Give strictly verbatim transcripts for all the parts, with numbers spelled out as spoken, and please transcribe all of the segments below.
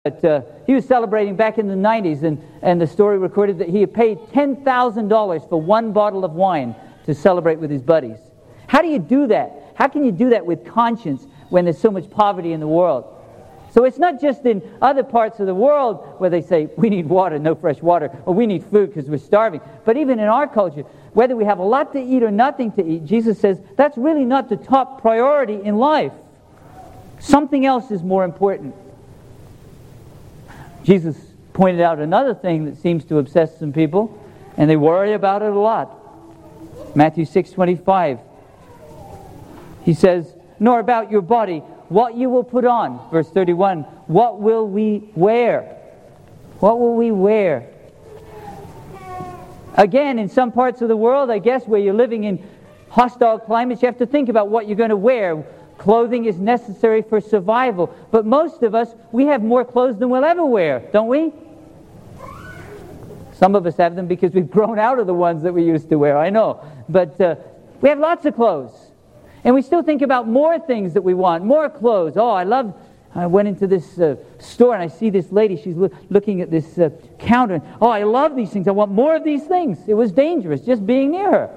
But uh, he was celebrating back in the nineties, and, and the story recorded that he had paid ten thousand dollars for one bottle of wine to celebrate with his buddies. How do you do that? How can you do that with conscience when there's so much poverty in the world? So it's not just in other parts of the world where they say, we need water, no fresh water, or we need food because we're starving. But even in our culture, whether we have a lot to eat or nothing to eat, Jesus says that's really not the top priority in life. Something else is more important. Jesus pointed out another thing that seems to obsess some people, and they worry about it a lot. Matthew six twenty-five. He says, nor about your body, what you will put on. Verse thirty-one, what will we wear? What will we wear? Again, in some parts of the world, I guess, where you're living in hostile climates, you have to think about what you're going to wear. Clothing is necessary for survival. But most of us, we have more clothes than we'll ever wear, don't we? Some of us have them because we've grown out of the ones that we used to wear, I know. But uh, we have lots of clothes. And we still think about more things that we want, more clothes. Oh, I love, I went into this uh, store and I see this lady, she's lo- looking at this uh, counter. And, oh, I love these things. I want more of these things. It was dangerous just being near her.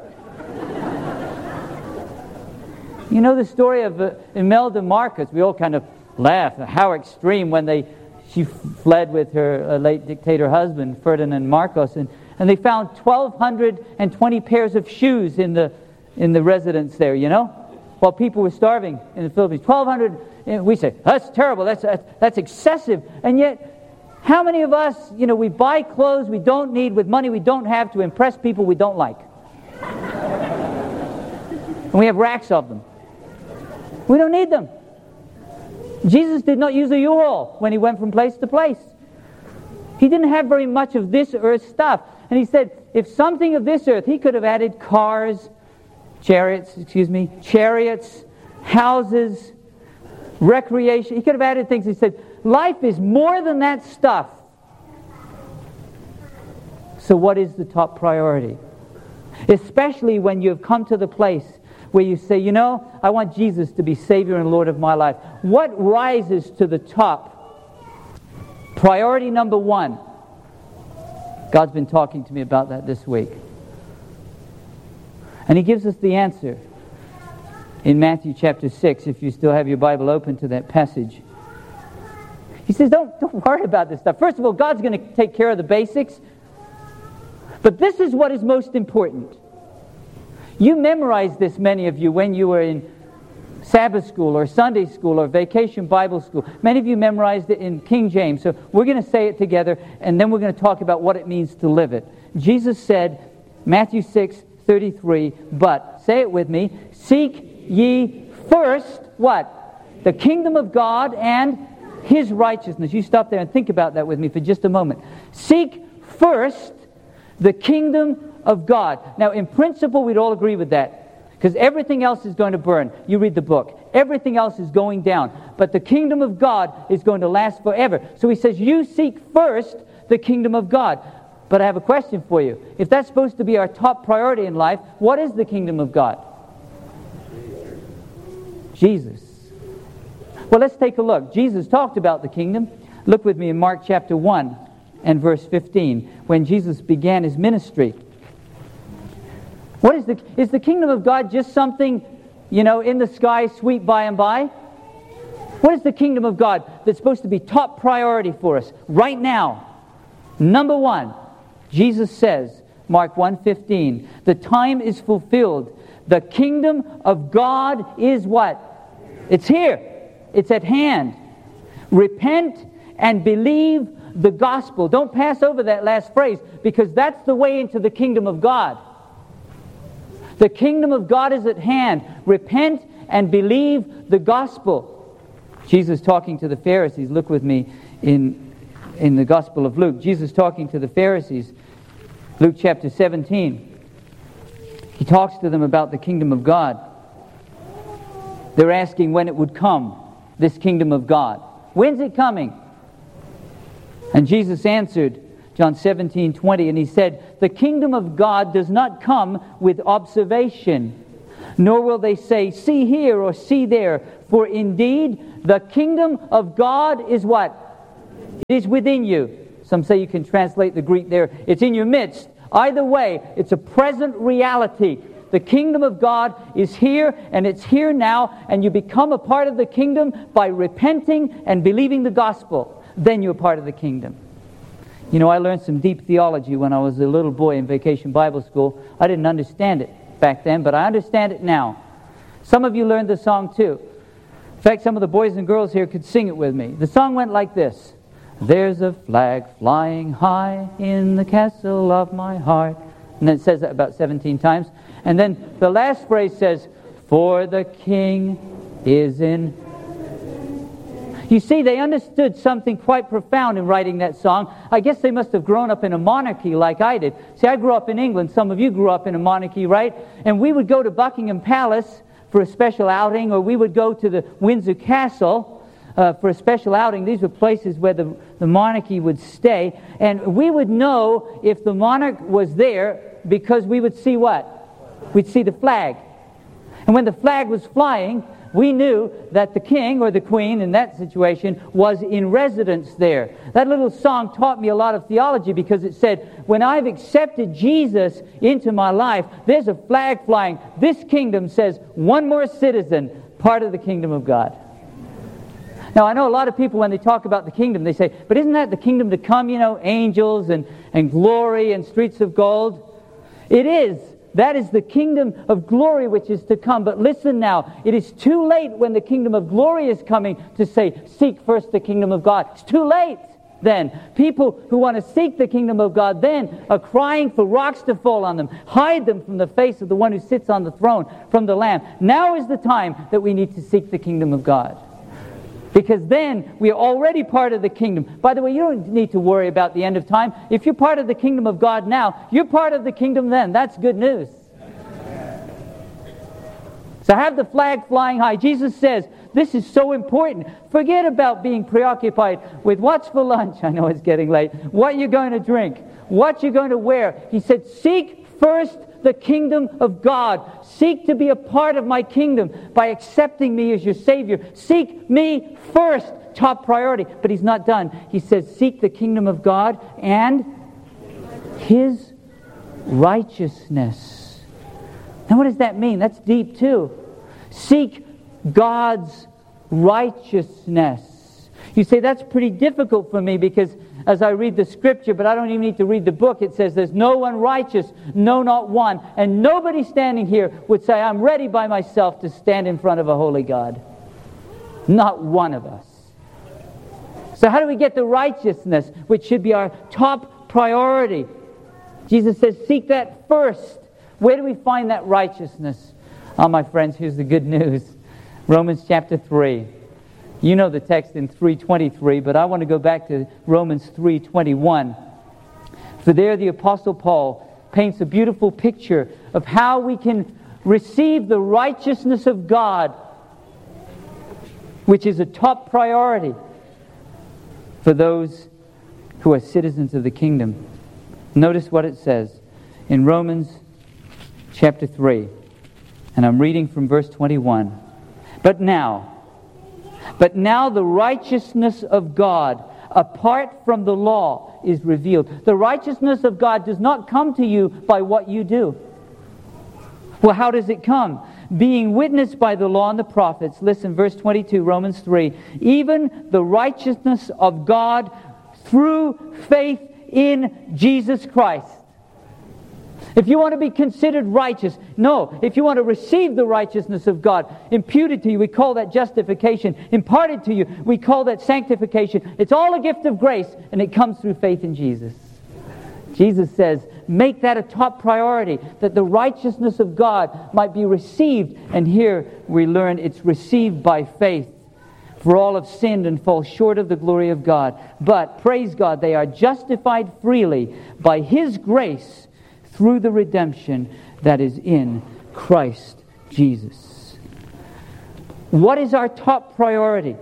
You know the story of uh, Imelda Marcos. We all kind of laugh. How extreme when they she fled with her uh, late dictator husband, Ferdinand Marcos, and, and they found twelve twenty pairs of shoes in the in the residence there, you know, while people were starving in the Philippines. twelve hundred, we say, that's terrible, that's, that's, that's excessive. And yet, how many of us, you know, we buy clothes we don't need with money we don't have to impress people we don't like? And we have racks of them. We don't need them. Jesus did not use a U-Haul when he went from place to place. He didn't have very much of this earth stuff. And he said, if something of this earth, he could have added cars, chariots, excuse me, chariots, houses, recreation. He could have added things. He said, life is more than that stuff. So what is the top priority? Especially when you've come to the place where you say, you know, I want Jesus to be Savior and Lord of my life. What rises to the top? Priority number one. God's been talking to me about that this week. And He gives us the answer in Matthew chapter six, if you still have your Bible open to that passage. He says, don't, don't worry about this stuff. First of all, God's going to take care of the basics. But this is what is most important. You memorized this, many of you, when you were in Sabbath school or Sunday school or vacation Bible school. Many of you memorized it in King James. So we're going to say it together, and then we're going to talk about what it means to live it. Jesus said, Matthew six thirty-three, but, say it with me, seek ye first, what? The kingdom of God and His righteousness. You stop there and think about that with me for just a moment. Seek first the kingdom of God. Now, in principle, we'd all agree with that, because everything else is going to burn. You read the book. Everything else is going down. But the kingdom of God is going to last forever. So He says, you seek first the kingdom of God. But I have a question for you. If that's supposed to be our top priority in life, what is the kingdom of God? Jesus. Well, let's take a look. Jesus talked about the kingdom. Look with me in Mark chapter one and verse fifteen, when Jesus began His ministry. What is the, is the kingdom of God just something, you know, in the sky, sweet by and by? What is the kingdom of God that's supposed to be top priority for us right now? Number one, Jesus says, Mark one fifteen, the time is fulfilled. The kingdom of God is what? It's here. It's at hand. Repent and believe the gospel. Don't pass over that last phrase, because that's the way into the kingdom of God. The kingdom of God is at hand. Repent and believe the gospel. Jesus talking to the Pharisees. Look with me in, in the Gospel of Luke. Jesus talking to the Pharisees. Luke chapter seventeen. He talks to them about the kingdom of God. They're asking when it would come, this kingdom of God. When's it coming? And Jesus answered, John seventeen twenty, and He said, the kingdom of God does not come with observation, nor will they say, see here or see there. For indeed, the kingdom of God is what? It is within you. Some say you can translate the Greek there. It's in your midst. Either way, it's a present reality. The kingdom of God is here, and it's here now, and you become a part of the kingdom by repenting and believing the gospel. Then you're part of the kingdom. You know, I learned some deep theology when I was a little boy in Vacation Bible School. I didn't understand it back then, but I understand it now. Some of you learned the song too. In fact, some of the boys and girls here could sing it with me. The song went like this. There's a flag flying high in the castle of my heart. And then it says that about seventeen times. And then the last phrase says, for the King is in. You see, they understood something quite profound in writing that song. I guess they must have grown up in a monarchy like I did. See, I grew up in England. Some of you grew up in a monarchy, right? And we would go to Buckingham Palace for a special outing, or we would go to the Windsor Castle Uh, for a special outing. These were places where the, the monarchy would stay. And we would know if the monarch was there because we would see what? We'd see the flag. And when the flag was flying, we knew that the king or the queen in that situation was in residence there. That little song taught me a lot of theology because it said, when I've accepted Jesus into my life, there's a flag flying. This kingdom says, one more citizen, part of the kingdom of God. Now, I know a lot of people, when they talk about the kingdom, they say, but isn't that the kingdom to come, you know, angels and, and glory and streets of gold? It is. That is the kingdom of glory which is to come. But listen now, it is too late when the kingdom of glory is coming to say, seek first the kingdom of God. It's too late then. People who want to seek the kingdom of God then are crying for rocks to fall on them. Hide them from the face of the one who sits on the throne, from the Lamb. Now is the time that we need to seek the kingdom of God. Because then we are already part of the kingdom. By the way, you don't need to worry about the end of time. If you're part of the kingdom of God now, you're part of the kingdom then. That's good news. So have the flag flying high. Jesus says, this is so important. Forget about being preoccupied with what's for lunch. I know it's getting late. What you're going to drink. What you're going to wear. He said, seek first the kingdom of God. Seek to be a part of my kingdom by accepting me as your Savior. Seek me first, top priority. But he's not done. He says, seek the kingdom of God and His righteousness. Now what does that mean? That's deep too. Seek God's righteousness. You say, that's pretty difficult for me because as I read the scripture, but I don't even need to read the book, it says there's no one righteous, no, not one. And nobody standing here would say, I'm ready by myself to stand in front of a holy God. Not one of us. So how do we get the righteousness, which should be our top priority? Jesus says, seek that first. Where do we find that righteousness? Oh, my friends, here's the good news. Romans chapter three. You know the text in three twenty-three, but I want to go back to Romans three twenty-one. For there the Apostle Paul paints a beautiful picture of how we can receive the righteousness of God, which is a top priority for those who are citizens of the kingdom. Notice what it says in Romans chapter three, and I'm reading from verse twenty-one. But now, But now the righteousness of God, apart from the law, is revealed. The righteousness of God does not come to you by what you do. Well, how does it come? Being witnessed by the law and the prophets. Listen, verse twenty-two, Romans three. Even the righteousness of God through faith in Jesus Christ. If you want to be considered righteous, no. If you want to receive the righteousness of God imputed to you, we call that justification. Imparted to you, we call that sanctification. It's all a gift of grace, and it comes through faith in Jesus. Jesus says, make that a top priority, that the righteousness of God might be received. And here we learn it's received by faith. For all have sinned and fall short of the glory of God. But, praise God, they are justified freely by His grace through the redemption that is in Christ Jesus. What is our top priority?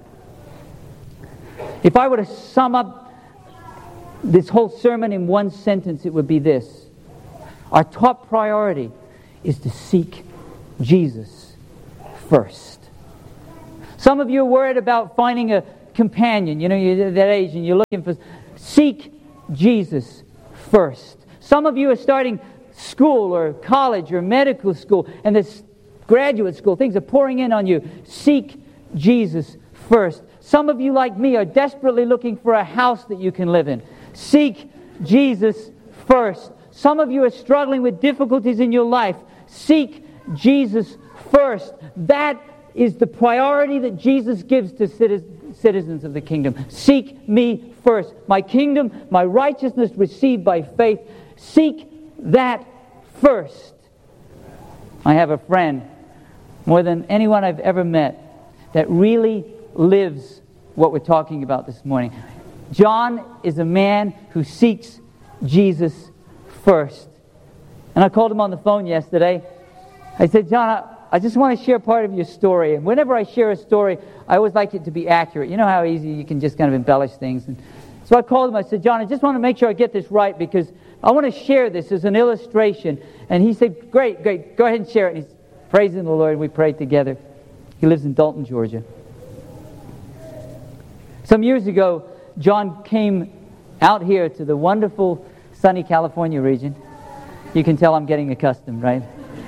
If I were to sum up this whole sermon in one sentence, it would be this. Our top priority is to seek Jesus first. Some of you are worried about finding a companion. You know, you're that age and you're looking for... Seek Jesus first. Some of you are starting school or college or medical school, and this graduate school, things are pouring in on you. Seek Jesus first. Some of you, like me, are desperately looking for a house that you can live in. Seek Jesus first. Some of you are struggling with difficulties in your life. Seek Jesus first. That is the priority that Jesus gives to citizens of the kingdom. Seek me first. My kingdom, my righteousness received by faith. Seek that first. I have a friend, more than anyone I've ever met, that really lives what we're talking about this morning. John is a man who seeks Jesus first. And I called him on the phone yesterday. I said, John, I, I just want to share part of your story. And whenever I share a story, I always like it to be accurate. You know how easy you can just kind of embellish things. And so I called him. I said, John, I just want to make sure I get this right because I want to share this as an illustration. And he said, great, great. Go ahead and share it. And he's praising the Lord. We prayed together. He lives in Dalton, Georgia. Some years ago, John came out here to the wonderful sunny California region. You can tell I'm getting accustomed, right?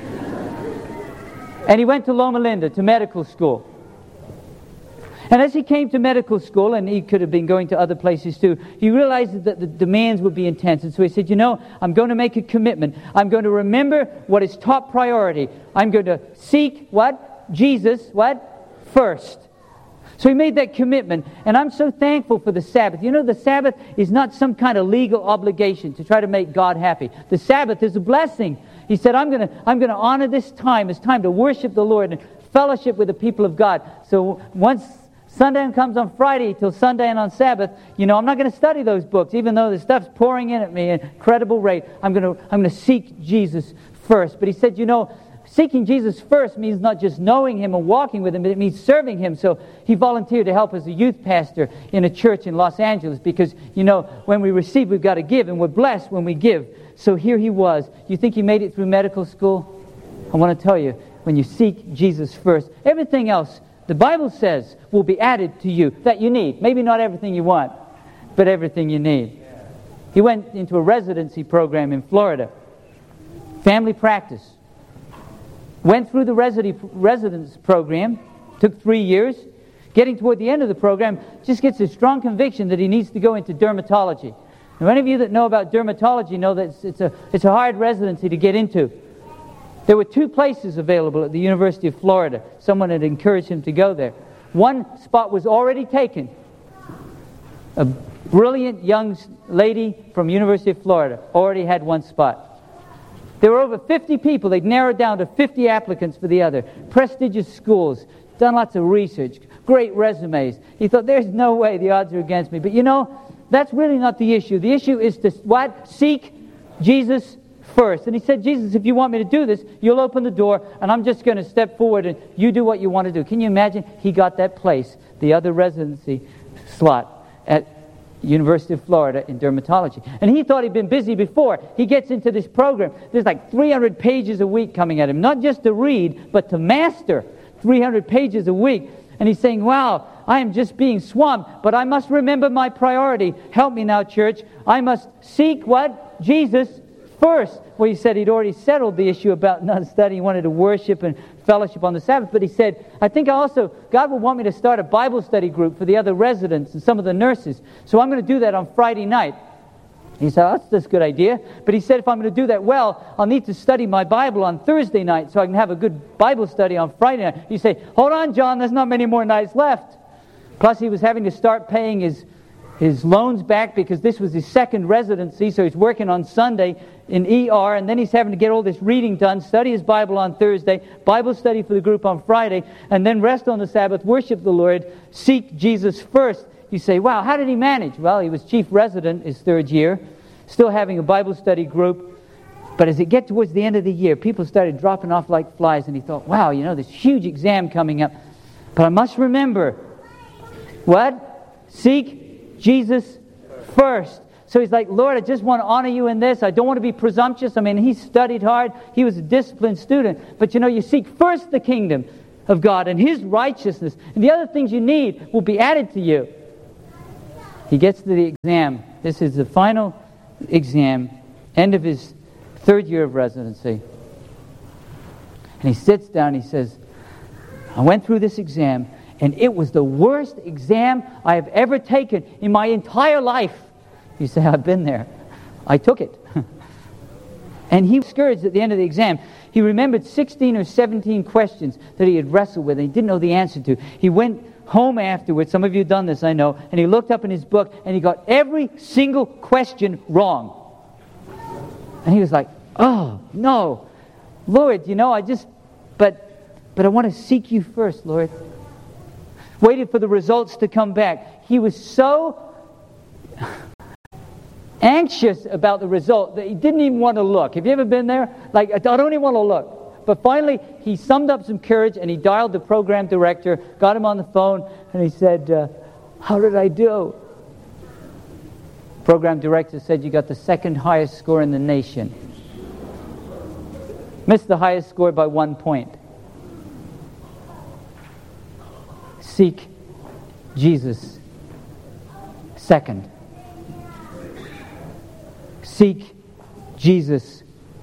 And he went to Loma Linda to medical school. And as he came to medical school, and he could have been going to other places too, he realized that the demands would be intense. And so he said, you know, I'm going to make a commitment. I'm going to remember what is top priority. I'm going to seek what? Jesus, what? First. So he made that commitment, and I'm so thankful for the Sabbath. You know, the Sabbath is not some kind of legal obligation to try to make God happy. The Sabbath is a blessing. He said, I'm going to I'm going to honor this time. It's time to worship the Lord and fellowship with the people of God. So once Sunday comes on Friday till Sunday and on Sabbath, you know, I'm not going to study those books, even though the stuff's pouring in at me at an incredible rate. I'm going to I'm going to seek Jesus first. But he said, you know, seeking Jesus first means not just knowing Him and walking with Him, but it means serving Him. So he volunteered to help as a youth pastor in a church in Los Angeles because, you know, when we receive, we've got to give, and we're blessed when we give. So here he was. You think he made it through medical school? I want to tell you, when you seek Jesus first, everything else, the Bible says, will be added to you that you need. Maybe not everything you want, but everything you need. He went into a residency program in Florida. Family practice. Went through the residence program, took three years. Getting toward the end of the program, just gets a strong conviction that he needs to go into dermatology. Now, any of you that know about dermatology know that it's, it's, a, it's a hard residency to get into. There were two places available at the University of Florida. Someone had encouraged him to go there. One spot was already taken. A brilliant young lady from University of Florida already had one spot. There were over fifty people. They'd narrowed down to fifty applicants for the other. Prestigious schools, done lots of research, great resumes. He thought, there's no way, the odds are against me. But you know, that's really not the issue. The issue is to what? Seek Jesus first. And he said, Jesus, if you want me to do this, you'll open the door, and I'm just going to step forward, and you do what you want to do. Can you imagine? He got that place, the other residency slot at University of Florida in dermatology. And he thought he'd been busy before. He gets into this program. There's like three hundred pages a week coming at him. Not just to read, but to master three hundred pages a week. And he's saying, wow, I am just being swamped, but I must remember my priority. Help me now, church. I must seek what? Jesus first. Well, he said he'd already settled the issue about not studying. He wanted to worship and fellowship on the Sabbath. But he said, I think I also, God will want me to start a Bible study group for the other residents and some of the nurses. So I'm going to do that on Friday night. He said, oh, that's, that's a good idea. But he said, if I'm going to do that well, I'll need to study my Bible on Thursday night so I can have a good Bible study on Friday night. He said, hold on, John, there's not many more nights left. Plus, he was having to start paying his, his loans back because this was his second residency, so he's working on Sunday in E R, and then he's having to get all this reading done, study his Bible on Thursday, Bible study for the group on Friday, and then rest on the Sabbath, worship the Lord, seek Jesus first. You say, wow, how did he manage? Well, he was chief resident his third year, still having a Bible study group. But as it get towards the end of the year, people started dropping off like flies, and he thought, wow, you know, this huge exam coming up. But I must remember, what? Seek Jesus first. So he's like, Lord, I just want to honor you in this. I don't want to be presumptuous. I mean, he studied hard. He was a disciplined student. But you know, you seek first the kingdom of God and His righteousness. And the other things you need will be added to you. He gets to the exam. This is the final exam, end of his third year of residency. And he sits down and he says, I went through this exam, and it was the worst exam I have ever taken in my entire life. You say, I've been there. I took it. And he was discouraged at the end of the exam. He remembered sixteen or seventeen questions that he had wrestled with and he didn't know the answer to. He went home afterwards, some of you have done this, I know, and he looked up in his book and he got every single question wrong. And he was like, oh, no. Lord, you know, I just, but, but I want to seek you first, Lord. Waited for the results to come back. He was so anxious about the result that he didn't even want to look. Have you ever been there? Like, I don't even want to look. But finally, he summed up some courage and he dialed the program director, got him on the phone, and he said, uh, how did I do? Program director said, you got the second highest score in the nation. Missed the highest score by one point. Seek Jesus second. Seek Jesus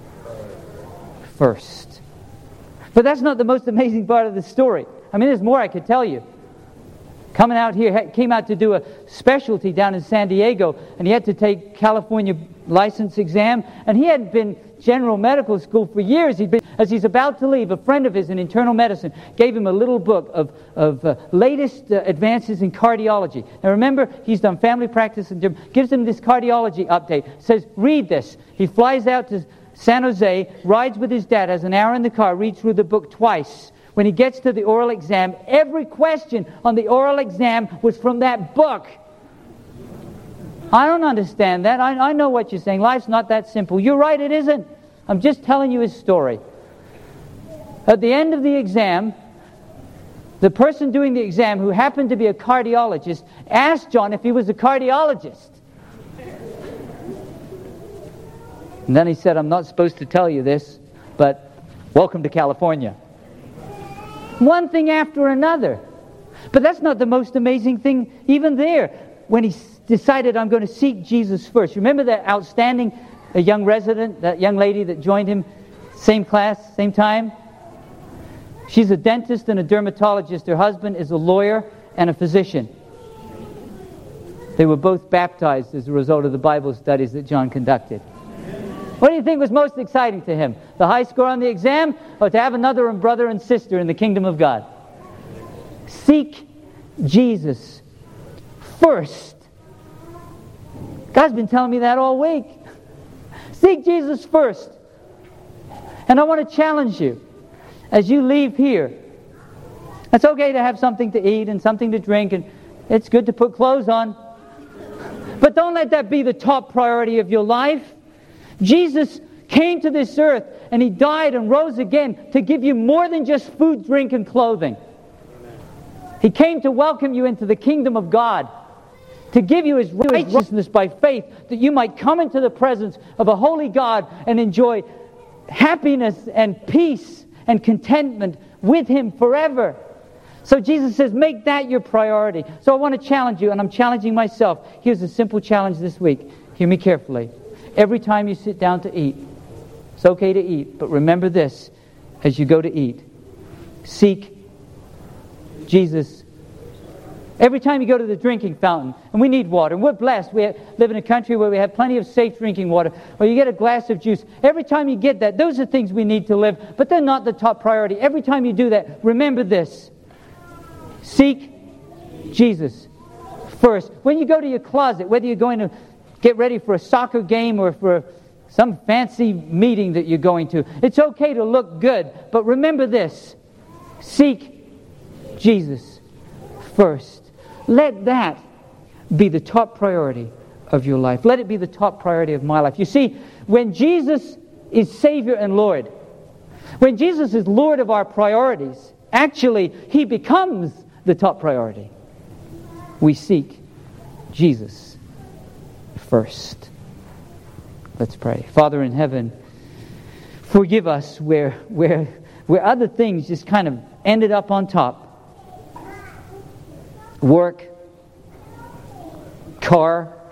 first. But that's not the most amazing part of the story. I mean, there's more I could tell you. Coming out here, came out to do a specialty down in San Diego, and he had to take California license exam, and he hadn't been general medical school for years. He'd been, as he's about to leave, a friend of his in internal medicine gave him a little book of, of uh, latest uh, advances in cardiology. Now remember, he's done family practice and gives him this cardiology update. Says, read this. He flies out to San Jose, rides with his dad, has an hour in the car, reads through the book twice. When he gets to the oral exam, every question on the oral exam was from that book. I don't understand that. I, I know what you're saying. Life's not that simple. You're right, it isn't. I'm just telling you his story. At the end of the exam, the person doing the exam, who happened to be a cardiologist, asked John if he was a cardiologist. And then he said, I'm not supposed to tell you this, but welcome to California. One thing after another. But that's not the most amazing thing even there. When he decided, I'm going to seek Jesus first. Remember that outstanding uh, young resident, that young lady that joined him, same class, same time? She's a dentist and a dermatologist. Her husband is a lawyer and a physician. They were both baptized as a result of the Bible studies that John conducted. What do you think was most exciting to him? The high score on the exam, or to have another brother and sister in the kingdom of God? Seek Jesus first. God's been telling me that all week. Seek Jesus first. And I want to challenge you as you leave here. It's okay to have something to eat and something to drink, and it's good to put clothes on. But don't let that be the top priority of your life. Jesus came to this earth and He died and rose again to give you more than just food, drink, and clothing. He came to welcome you into the kingdom of God, to give you His righteousness by faith, that you might come into the presence of a holy God and enjoy happiness and peace and contentment with Him forever. So Jesus says, make that your priority. So I want to challenge you, and I'm challenging myself. Here's a simple challenge this week. Hear me carefully. Every time you sit down to eat, it's okay to eat, but remember this as you go to eat. Seek Jesus. Every time you go to the drinking fountain, and we need water, and we're blessed. We live in a country where we have plenty of safe drinking water, or you get a glass of juice. Every time you get that, those are things we need to live, but they're not the top priority. Every time you do that, remember this. Seek Jesus first. When you go to your closet, whether you're going to get ready for a soccer game or for some fancy meeting that you're going to, it's okay to look good, but remember this. Seek Jesus first. Let that be the top priority of your life. Let it be the top priority of my life. You see, when Jesus is Savior and Lord, when Jesus is Lord of our priorities, actually, He becomes the top priority. We seek Jesus first. Let's pray. Father in heaven, forgive us where, where, where other things just kind of ended up on top. Work, car,